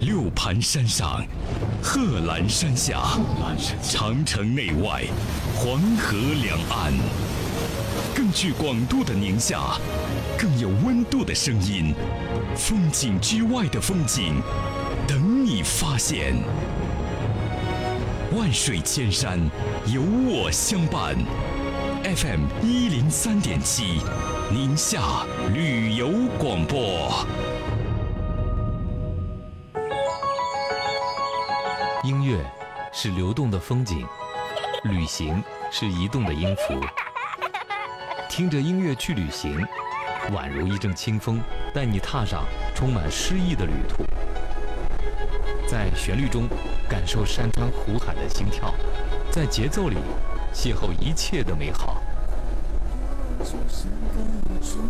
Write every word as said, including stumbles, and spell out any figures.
六盘山上，贺兰山下，长城内外，黄河两岸，更具广度的宁夏，更有温度的声音，风景之外的风景，等你发现。万水千山，有我相伴。F M 一零三点七，宁夏旅游广播。 音乐是流动的风景，旅行是移动的音符。听着音乐去旅行，宛如一阵清风，带你踏上充满诗意的旅途。在旋律中感受山川湖海的心跳，在节奏里邂逅一切的美好。